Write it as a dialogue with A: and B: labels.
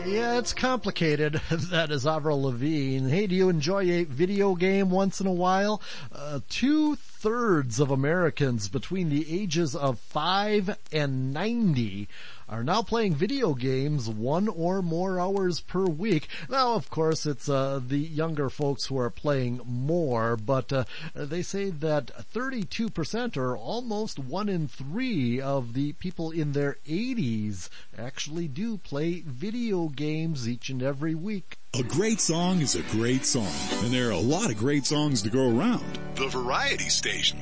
A: Yeah, it's complicated. That is Avril Lavigne. Hey, do you enjoy a video game once in a while? 2/3 of Americans between the ages of 5 and 90 are now playing video games 1 or more hours per week. Now, of course, it's the younger folks who are playing more, but they say that 32% or almost 1 in 3 of the people in their 80s actually do play video games each and every week.
B: A great song is a great song, and there are a lot of great songs to go around.
C: The Variety Station.